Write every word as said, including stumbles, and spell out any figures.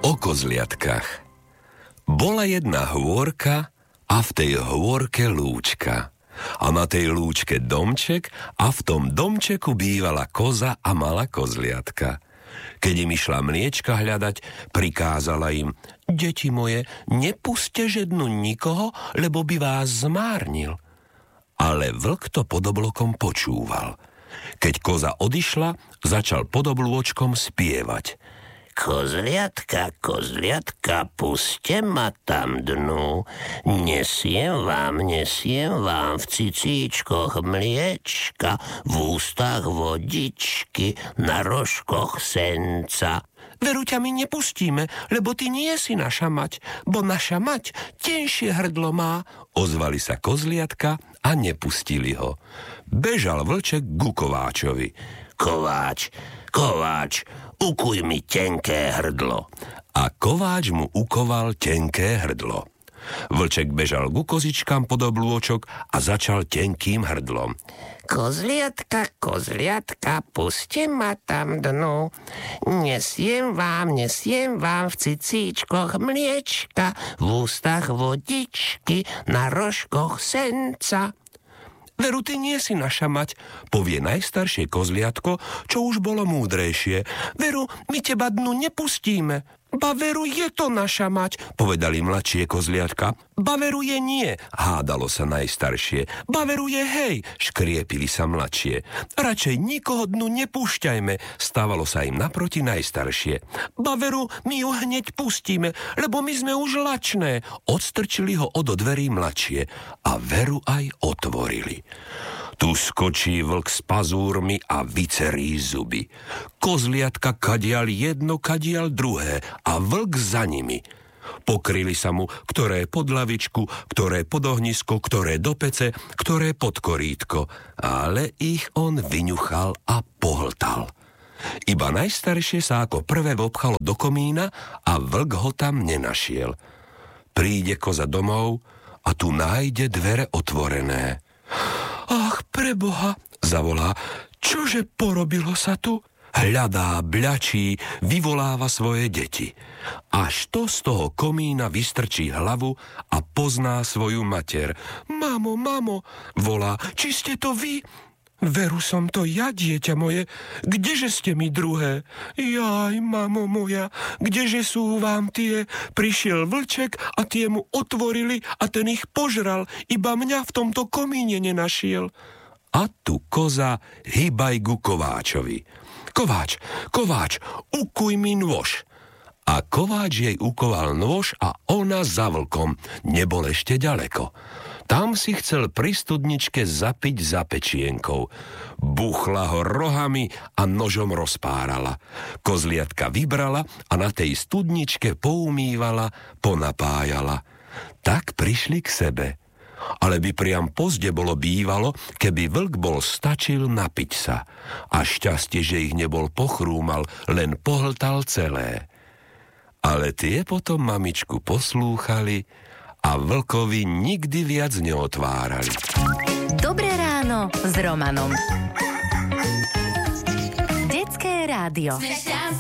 O kozliatkách. Bola jedna hôrka a v tej hôrke lúčka. A na tej lúčke domček a v tom domčeku bývala koza a mala kozliatka. Keď im išla mliečka hľadať, prikázala im: deti moje, nepuste žednu nikoho, lebo by vás zmárnil. Ale vlk to pod oblokom počúval. Keď koza odišla, začal pod oblôčkom spievať: kozliatka, kozliatka, puste ma tam dnu. Nesiem vám, nesiem vám v cicíčkoch mliečka, v ústach vodičky, na rožkoch senca. Veru ťa my nepustíme, lebo ty nie si naša mať, bo naša mať tenšie hrdlo má. Ozvali sa kozliatka a nepustili ho. Bežal vlček ku kováčovi. Kováč, kováč, ukuj mi tenké hrdlo. A kováč mu ukoval tenké hrdlo. Vlček bežal ku kozičkám pod oblôčok a začal tenkým hrdlom. Kozliatka, kozliatka, puste ma tam dnu. Nesiem vám, nesiem vám v cicíčkoch mliečka, v ústach vodičky, na rožkoch senca. Veru, ty nie si naša mať, povie najstaršie kozliatko, čo už bolo múdrejšie. Veru, my teba dnu nepustíme. Ba veru, je to naša mať, povedali mladšie kozliatka. Ba veru je nie, hádalo sa najstaršie. Ba veru je hej, škriepili sa mladšie. Radšej nikoho dnu nepúšťajme, stávalo sa im naproti najstaršie. Ba veru, my ju hneď pustíme, lebo my sme už lačné. Odstrčili ho od dverí mladšie a veru aj otvorili. Tu skočí vlk s pazúrmi a vycerí zuby. Kozliatka kadial jedno, kadial druhé a vlk za nimi. Pokryli sa mu, ktoré pod lavičku, ktoré pod ohnisko, ktoré do pece, ktoré pod korítko. Ale ich on vyňuchal a pohltal. Iba najstaršie sa ako prvé vopchalo do komína a vlk ho tam nenašiel. Príde koza domov a tu nájde dvere otvorené. Ach, preboha, zavolá, čože porobilo sa tu? Hľadá, bľačí, vyvoláva svoje deti. Až to z toho komína vystrčí hlavu a pozná svoju mater. Mamo, mamo, volá, či ste to vy? Veru som to ja, dieťa moje, kdeže ste mi druhé? Jaj, mamo moja, kdeže sú vám tie? Prišiel vlček a tie mu otvorili a ten ich požral, iba mňa v tomto komíne nenašiel. A tu koza hýbaj ku kováčovi. Kováč, kováč, ukuj mi nôž. A kováč jej ukoval nôž a ona za vlkom, nebol ešte ďaleko. Tam si chcel pri studničke zapiť za pečienkou. Buchla ho rohami a nožom rozpárala. Kozliatka vybrala a na tej studničke poumývala, ponapájala. Tak prišli k sebe. Ale by priam pozde bolo bývalo, keby vlk bol stačil napiť sa. A šťastie, že ich nebol pochrúmal, len pohltal celé. Ale tie potom mamičku poslúchali a vlkovi nikdy viac neotvárali. Dobré ráno s Romanom. Detské rádio.